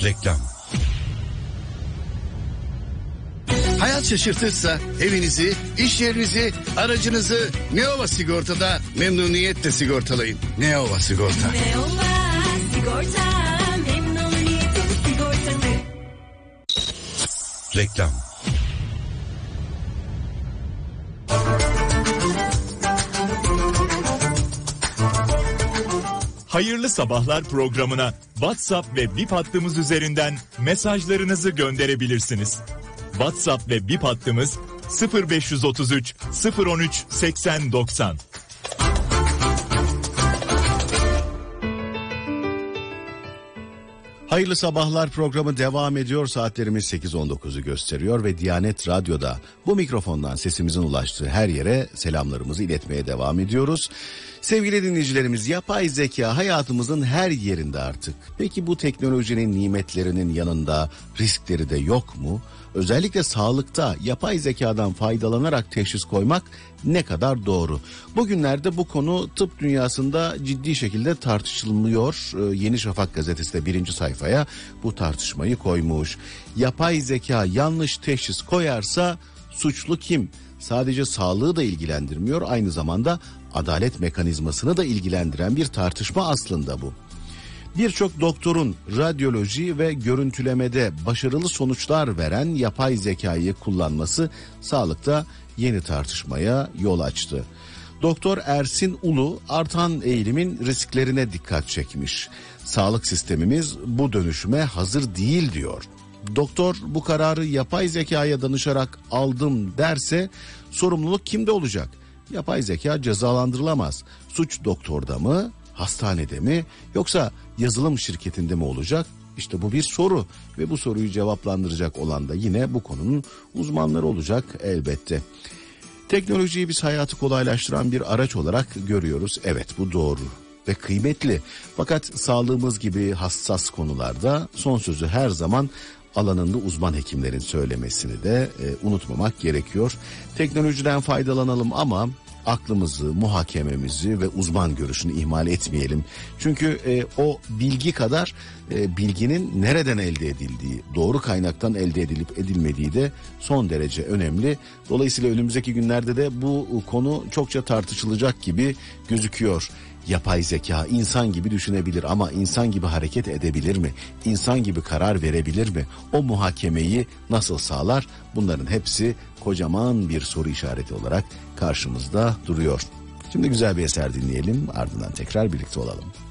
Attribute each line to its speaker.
Speaker 1: Reklam.
Speaker 2: Hayat şaşırtırsa evinizi, iş yerinizi, aracınızı Neova Sigorta'da memnuniyetle sigortalayın. Neova Sigorta.
Speaker 3: Neova Sigorta, memnuniyetin sigortası.
Speaker 1: Reklam.
Speaker 4: Hayırlı Sabahlar programına WhatsApp ve Bip hattımız üzerinden mesajlarınızı gönderebilirsiniz. WhatsApp ve Bip hattımız 0533 013 80 90.
Speaker 5: Hayırlı Sabahlar programı devam ediyor. Saatlerimiz 8.19'u gösteriyor ve Diyanet Radyo'da bu mikrofondan sesimizin ulaştığı her yere selamlarımızı iletmeye devam ediyoruz. Sevgili dinleyicilerimiz, yapay zeka hayatımızın her yerinde artık. Peki bu teknolojinin nimetlerinin yanında riskleri de yok mu? Özellikle sağlıkta yapay zekadan faydalanarak teşhis koymak ne kadar doğru? Bugünlerde bu konu tıp dünyasında ciddi şekilde tartışılıyor. Yeni Şafak gazetesi de 1. sayfaya bu tartışmayı koymuş. Yapay zeka yanlış teşhis koyarsa suçlu kim? Sadece sağlığı da ilgilendirmiyor, aynı zamanda adalet mekanizmasını da ilgilendiren bir tartışma aslında bu. Birçok doktorun radyoloji ve görüntülemede başarılı sonuçlar veren yapay zekayı kullanması sağlıkta yeni tartışmaya yol açtı. Doktor Ersin Ulu artan eğilimin risklerine dikkat çekmiş. Sağlık sistemimiz bu dönüşüme hazır değil diyor. Doktor bu kararı yapay zekaya danışarak aldım derse sorumluluk kimde olacak? Yapay zeka cezalandırılamaz. Suç doktorda mı, hastanede mi, yoksa yazılım şirketinde mi olacak? İşte bu bir soru ve bu soruyu cevaplandıracak olan da yine bu konunun uzmanları olacak elbette. Teknolojiyi biz hayatı kolaylaştıran bir araç olarak görüyoruz. Evet, bu doğru ve kıymetli. Fakat sağlığımız gibi hassas konularda son sözü her zaman alanında uzman hekimlerin söylemesini de unutmamak gerekiyor. Teknolojiden faydalanalım ama aklımızı, muhakememizi ve uzman görüşünü ihmal etmeyelim. Çünkü o bilgi kadar bilginin nereden elde edildiği, doğru kaynaktan elde edilip edilmediği de son derece önemli. Dolayısıyla önümüzdeki günlerde de bu konu çokça tartışılacak gibi gözüküyor. Yapay zeka insan gibi düşünebilir ama insan gibi hareket edebilir mi? İnsan gibi karar verebilir mi? O muhakemeyi nasıl sağlar? Bunların hepsi kocaman bir soru işareti olarak karşımızda duruyor. Şimdi güzel bir eser dinleyelim, ardından tekrar birlikte olalım.